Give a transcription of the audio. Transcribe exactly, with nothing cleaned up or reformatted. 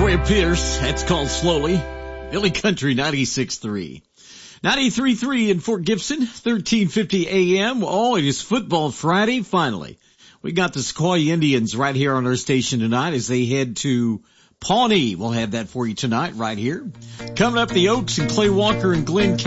Troy Pierce, that's called Slowly. Billy Country ninety-six point three. ninety-three point three in Fort Gibson, thirteen fifty A M. Oh, it is Football Friday, finally. We got the Sequoia Indians right here on our station tonight as they head to Pawnee. We'll have that for you tonight right here. Coming up, the Oaks and Clay Walker and Glenn